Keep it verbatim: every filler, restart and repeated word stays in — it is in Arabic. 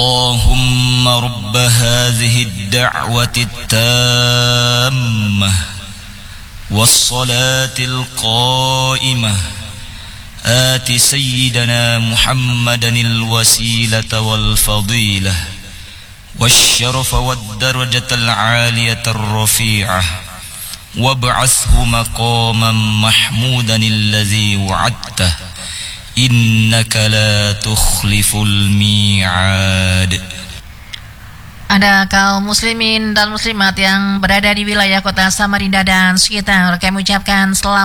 اللهم رب هذه الدعوة التامة والصلاة القائمة آت سيدنا محمدا الوسيلة والفضيلة والشرف والدرجة العالية الرفيعة وابعثه مقاما محمودا الذي وعدته إنك لا تخلف الميعاد. Ada kaum muslimin dan muslimat yang berada di wilayah kota Samarinda dan sekitar, kami ucapkan selamat